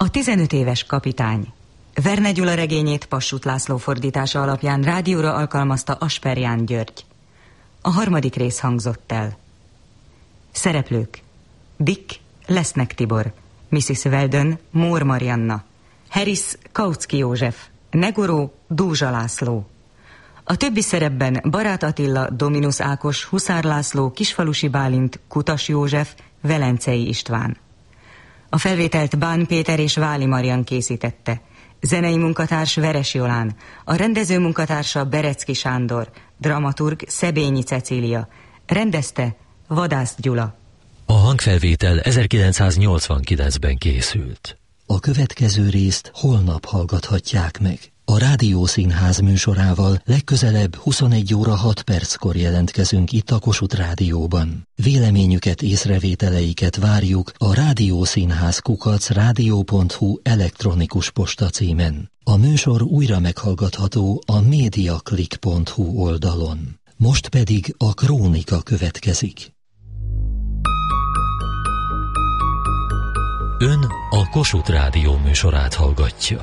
A 15 éves kapitány. Verne Gyula regényét Passut László fordítása alapján rádióra alkalmazta Asperján György. A 3. rész hangzott el. Szereplők: Dick, Lesznek Tibor, Mrs. Weldon, Mór Marianna, Harris, Kautsky József, Negoró, Dózsa László. A többi szerepben Barát Attila, Dominus Ákos, Huszár László, Kisfalusi Bálint, Kutas József, Velencei István. A felvételt Bán Péter és Váli Marian készítette. Zenei munkatárs Veres Jolán, a rendező munkatársa Berecki Sándor, dramaturg Szebényi Cecília, rendezte Vadász Gyula. A hangfelvétel 1989-ben készült. A következő részt holnap hallgathatják meg. A Rádiószínház műsorával legközelebb 21 óra 6 perckor jelentkezünk itt a Kossuth Rádióban. Véleményüket, észrevételeiket várjuk a rádiószínház@rádió.hu elektronikus postacímen. A műsor újra meghallgatható a mediaclick.hu oldalon. Most pedig a Krónika következik. Ön a Kossuth Rádió műsorát hallgatja.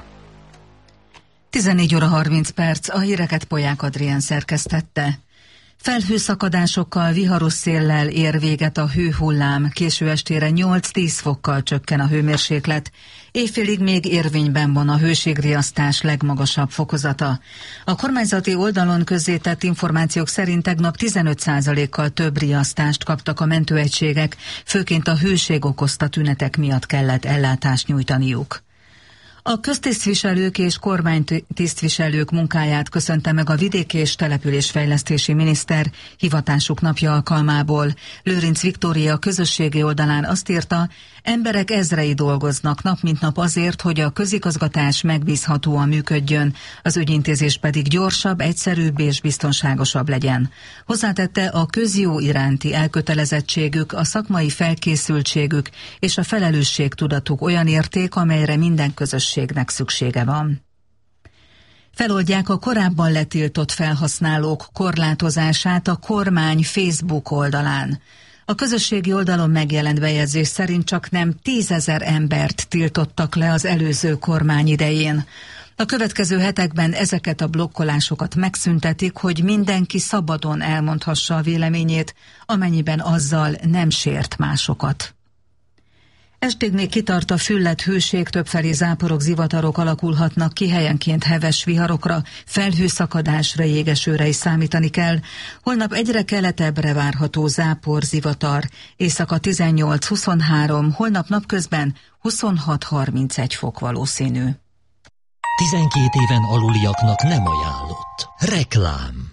14 óra 30 perc, a híreket Polyák Adrián szerkesztette. Felhőszakadásokkal, viharos széllel ér véget a hőhullám, késő estére 8-10 fokkal csökken a hőmérséklet, éjfélig még érvényben van a hőségriasztás legmagasabb fokozata. A kormányzati oldalon közzétett információk szerint tegnap 15%-kal több riasztást kaptak a mentőegységek, főként a hőség okozta tünetek miatt kellett ellátást nyújtaniuk. A köztisztviselők és kormánytisztviselők munkáját köszönte meg a vidéki és településfejlesztési miniszter hivatásuk napja alkalmából. Lőrinc Viktória közösségi oldalán azt írta, emberek ezrei dolgoznak nap mint nap azért, hogy a közigazgatás megbízhatóan működjön, az ügyintézés pedig gyorsabb, egyszerűbb és biztonságosabb legyen. Hozzátette, a közjó iránti elkötelezettségük, a szakmai felkészültségük és a felelősségtudatuk olyan érték, amelyre minden közösségnek szüksége van. Feloldják a korábban letiltott felhasználók korlátozását a kormány Facebook oldalán. A közösségi oldalon megjelent bejegyzés szerint csak nem 10 000 embert tiltottak le az előző kormány idején. A következő hetekben ezeket a blokkolásokat megszüntetik, hogy mindenki szabadon elmondhassa a véleményét, amennyiben azzal nem sért másokat. Estig még kitart a fülledt hőség, többfelé záporok, zivatarok alakulhatnak ki, helyenként heves viharokra, felhőszakadásra, jégesőre is számítani kell. Holnap egyre keletebbre várható zápor, zivatar, éjszaka 18-23, holnap napközben 26-31 fok valószínű. 12 éven aluliaknak nem ajánlott. Reklám.